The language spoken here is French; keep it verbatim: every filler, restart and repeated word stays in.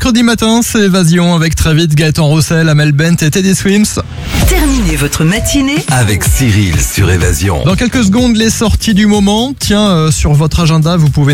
mercredi matin, c'est Évasion avec très vite Gaëtan Roussel, Amel Bent et Teddy Swims. Terminez votre matinée avec Cyril sur Évasion. Dans quelques secondes, les sorties du moment. Tiens, euh, sur votre agenda, vous pouvez